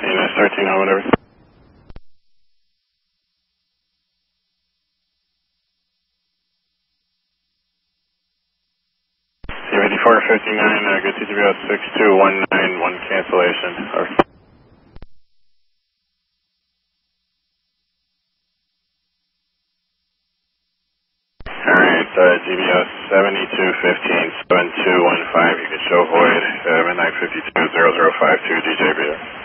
13 or whatever. C-54 59, good TGBO 6219, one cancellation. Over. Alright, GBO 7215, 7215, you can show void, midnight 52, 0052, DJBO.